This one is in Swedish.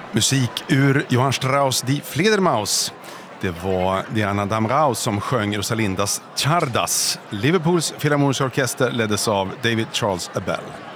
Musik ur Johann Strauss Die Fledermaus. Det var Diana Damrau som sjöng Rosalindas Czardas. Liverpools Filharmoniska orkester leddes av David Charles Abell.